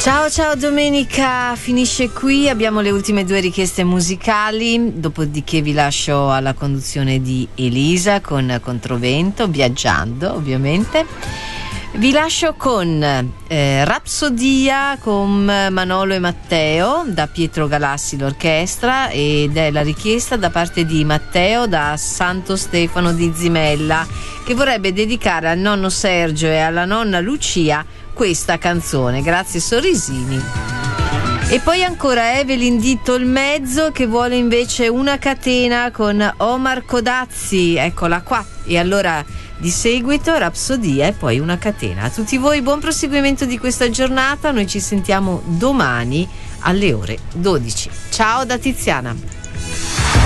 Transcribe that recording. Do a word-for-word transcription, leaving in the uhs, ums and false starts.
Ciao ciao domenica, finisce qui, abbiamo le ultime due richieste musicali, dopodiché vi lascio alla conduzione di Elisa con Controvento, viaggiando ovviamente. Vi lascio con eh, Rapsodia con Manolo e Matteo da Pietro Galassi l'orchestra, ed è la richiesta da parte di Matteo da Santo Stefano di Zimella, che vorrebbe dedicare al nonno Sergio e alla nonna Lucia questa canzone. Grazie Sorrisini. E poi ancora Evelyn di Tolmezzo che vuole invece una catena con Omar Codazzi, eccola qua. E allora di seguito Rapsodia e poi una catena. A tutti voi buon proseguimento di questa giornata, noi ci sentiamo domani alle ore dodici. Ciao da Tiziana.